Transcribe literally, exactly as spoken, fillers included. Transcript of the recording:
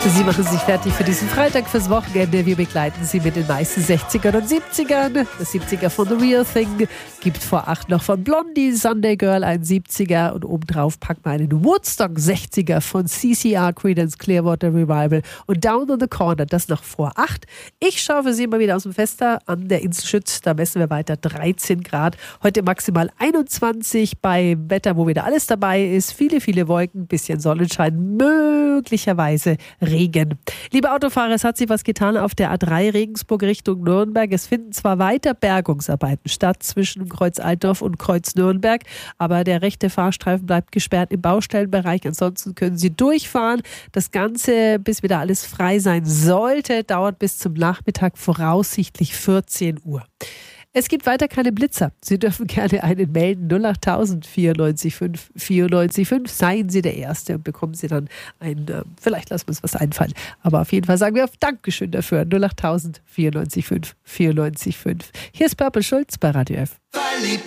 Sie machen sich fertig für diesen Freitag, fürs Wochenende. Wir begleiten Sie mit den meisten sechzigern und siebzigern. Das siebziger von The Real Thing gibt vor acht noch von Blondie, Sunday Girl, ein siebziger. Und obendrauf packen wir einen Woodstock sechziger von C C R, Creedence Clearwater Revival. Und Down on the Corner, das noch vor acht. Ich schaue für Sie mal wieder aus dem Fenster an der Insel Schütz. Da messen wir weiter dreizehn Grad. Heute maximal einundzwanzig bei Wetter, wo wieder alles dabei ist. Viele, viele Wolken, bisschen Sonnenschein, möglicherweise Regen. Liebe Autofahrer, es hat sich was getan auf der A drei Regensburg Richtung Nürnberg. Es finden zwar weiter Bergungsarbeiten statt zwischen Kreuz Altdorf und Kreuz Nürnberg, aber der rechte Fahrstreifen bleibt gesperrt im Baustellenbereich. Ansonsten können Sie durchfahren. Das Ganze, bis wieder alles frei sein sollte, dauert bis zum Nachmittag, voraussichtlich vierzehn Uhr. Es gibt weiter keine Blitzer. Sie dürfen gerne einen melden. null acht tausend vierundneunzig fünf vierundneunzig fünf. Seien Sie der Erste und bekommen Sie dann ein, äh, vielleicht lassen wir uns was einfallen. Aber auf jeden Fall sagen wir auf Dankeschön dafür. null acht tausend vierundneunzig fünf vierundneunzig fünf. Hier ist Purple Schulz bei Radio F.